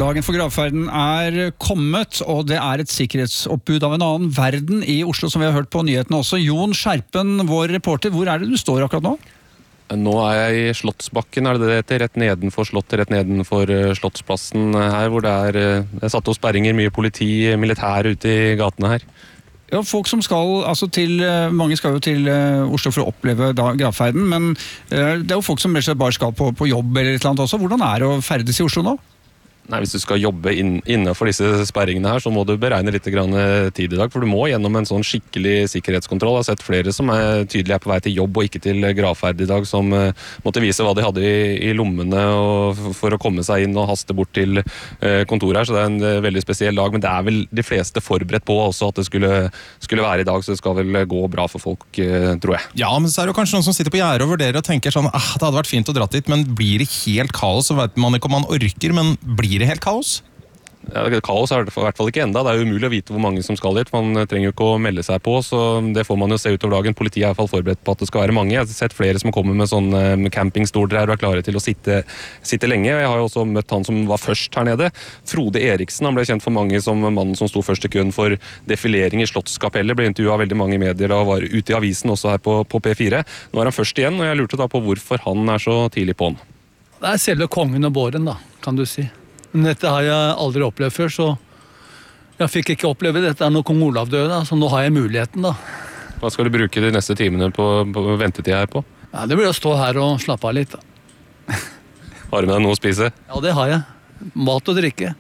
Dagen for gravferden kommet, og det et sikkerhetsoppbud av en annen verden I Oslo, som vi har hørt på nyhetene også. Jon Skjerpen, vår reporter, hvor det du står akkurat nå? Nå jeg I Slottsbakken, det heter, rett nedenfor Slottet, rett nedenfor Slottsplassen her, hvor det satt opp sperringer, mye politi, militær ute I gatene her. Ja, folk som skal, mange skal jo til Oslo for å oppleve gravferden, men det jo folk som bare skal på jobb eller et eller annet også. Hvordan det å ferdes I Oslo nå? Nei, hvis du skal jobbe innenfor disse sperringene her, så må du beregne litt grann tid I dag, for du må gjennom en sånn skikkelig sikkerhetskontroll. Jeg har sett flere som tydelige på vei til jobb og ikke til gravferd I dag, som måtte vise hva de hadde I lommene for å komme seg inn og haste bort til kontoret her, så det en veldig spesiell dag, men det vel de fleste forberedt på også at det skulle være I dag, så det skal vel gå bra for folk, tror jeg. Ja, men så det jo kanskje noen som sitter på gjerdet og vurderer og tenker sånn, det hadde vært fint å dra dit, men blir det helt kaos, så vet man ikke om man orker, men blir det helt kaos? Ja, kaos det I hvert fall ikke enda. Det jo umulig å vite hvor mange som skal dit. Man trenger jo ikke å melde seg på, så det får man jo se utover dagen. Politiet I hvert fall forberedt på at det skal være mange. Jeg har sett flere som kommer med sånne campingstoler her og klare til å sitte lenge. Jeg har jo også møtt han som var først her nede. Frode Eriksen, han ble kjent for mange som mannen som sto først I køen for defilering I Slottskapellet. Ble intervjuet av veldig mange medier og var ute I avisen også her på P4. Nå han først igjen, og jeg lurte da på hvorfor han så tidlig på han. Det selve kongen og båren da, kan du si. Men dette har jeg aldri opplevd før, så jeg fikk ikke oppleve dette når kong Olav døde, da, så nå har jeg muligheten da. Hva skal du bruke de neste timene på ventetid her på? Ja, det blir å stå her og slappe av litt da. Har du med deg noe å spise? Ja, det har jeg. Mat og drikke.